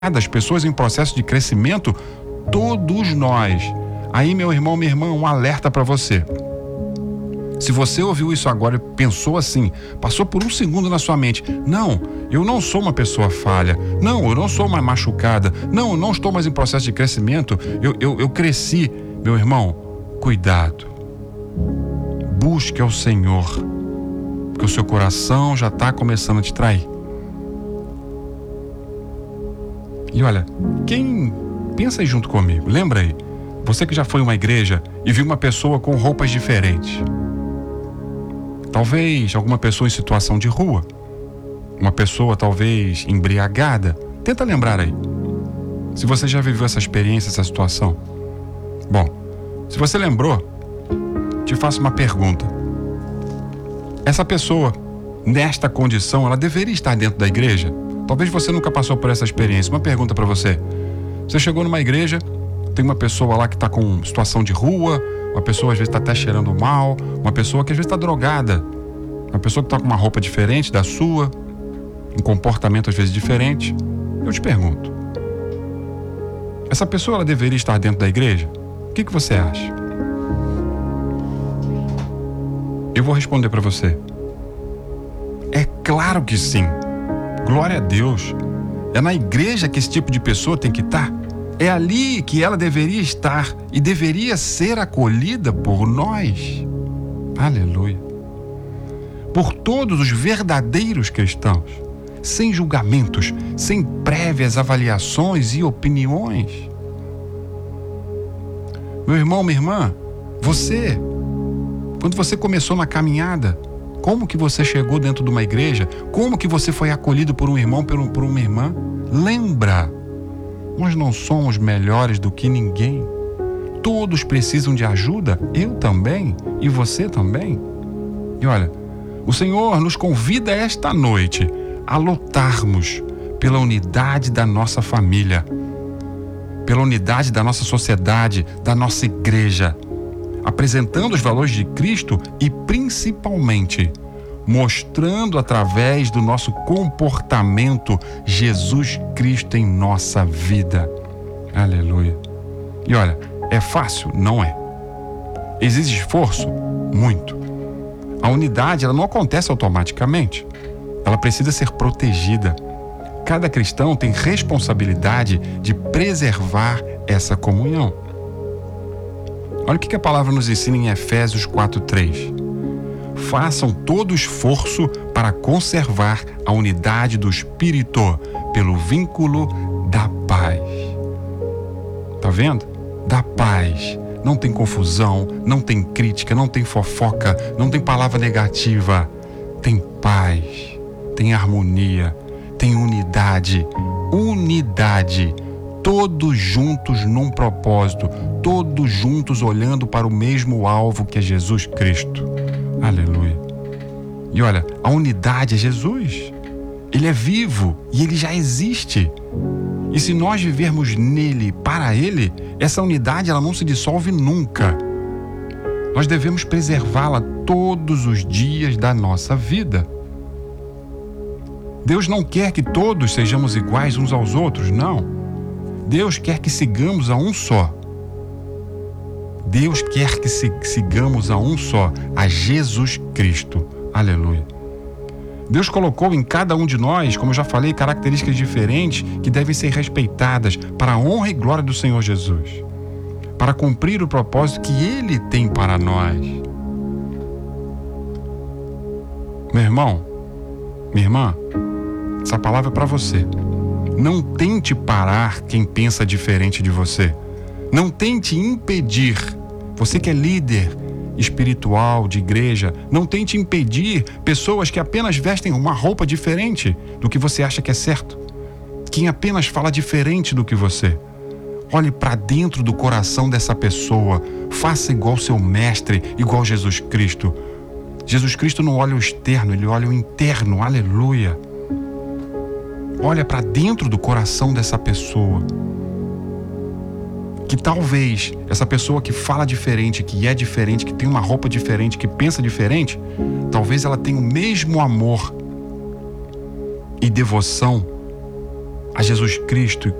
das pessoas em processo de crescimento, todos nós. Aí, meu irmão, minha irmã, um alerta para você. Se você ouviu isso agora e pensou assim, passou por um segundo na sua mente: não, eu não sou uma pessoa falha, não, eu não sou uma machucada, não, eu não estou mais em processo de crescimento, eu cresci. Meu irmão, cuidado. Busque ao Senhor, porque o seu coração já está começando a te trair. E olha, pensa aí junto comigo, lembra aí, você que já foi a uma igreja e viu uma pessoa com roupas diferentes. Talvez alguma pessoa em situação de rua, uma pessoa talvez embriagada. Tenta lembrar aí, se você já viveu essa experiência, essa situação. Bom, se você lembrou, te faço uma pergunta. Essa pessoa, nesta condição, ela deveria estar dentro da igreja? Talvez você nunca passou por essa experiência. Uma pergunta para você. Você chegou numa igreja, tem uma pessoa lá que está com situação de rua, uma pessoa às vezes está até cheirando mal, uma pessoa que às vezes está drogada, uma pessoa que está com uma roupa diferente da sua, um comportamento às vezes diferente. Eu te pergunto, essa pessoa ela deveria estar dentro da igreja? O que você acha? Eu vou responder para você. É claro que sim. Glória a Deus. É na igreja que esse tipo de pessoa tem que estar. É ali que ela deveria estar e deveria ser acolhida por nós. Aleluia. Por todos os verdadeiros cristãos, sem julgamentos, sem prévias avaliações e opiniões. Meu irmão, minha irmã, quando você começou na caminhada, como que você chegou dentro de uma igreja? Como que você foi acolhido por um irmão, por uma irmã? Lembra, nós não somos melhores do que ninguém. Todos precisam de ajuda, eu também e você também. E olha, o Senhor nos convida esta noite a lutarmos pela unidade da nossa família, pela unidade da nossa sociedade, da nossa igreja, apresentando os valores de Cristo e principalmente mostrando através do nosso comportamento Jesus Cristo em nossa vida. Aleluia. E olha, é fácil? Não é. Exige esforço? Muito. A unidade ela não acontece automaticamente. Ela precisa ser protegida. Cada cristão tem responsabilidade de preservar essa comunhão. Olha o que a palavra nos ensina em Efésios 4:3. Façam todo o esforço para conservar a unidade do Espírito pelo vínculo da paz. Tá vendo? Da paz. Não tem confusão, não tem crítica, não tem fofoca, não tem palavra negativa. Tem paz, tem harmonia, tem unidade. Unidade. Todos juntos num propósito, todos juntos olhando para o mesmo alvo que é Jesus Cristo. Aleluia. E olha, a unidade é Jesus. Ele é vivo e ele já existe. E se nós vivermos nele, para ele, essa unidade ela não se dissolve nunca. Nós devemos preservá-la todos os dias da nossa vida. Deus não quer que todos sejamos iguais uns aos outros, não. Deus quer que sigamos a um só. Deus quer que sigamos a um só, a Jesus Cristo. Aleluia. Deus colocou em cada um de nós, como eu já falei, características diferentes que devem ser respeitadas para a honra e glória do Senhor Jesus, para cumprir o propósito que Ele tem para nós. Meu irmão, minha irmã, essa palavra é para você. Não tente parar quem pensa diferente de você. Não tente impedir. Você que é líder espiritual de igreja, não tente impedir pessoas que apenas vestem uma roupa diferente do que você acha que é certo. Quem apenas fala diferente do que você. Olhe para dentro do coração dessa pessoa. Faça igual seu mestre, igual Jesus Cristo. Jesus Cristo não olha o externo, ele olha o interno. Aleluia. Olha para dentro do coração dessa pessoa. Que talvez essa pessoa que fala diferente, que é diferente, que tem uma roupa diferente, que pensa diferente, talvez ela tenha o mesmo amor e devoção a Jesus Cristo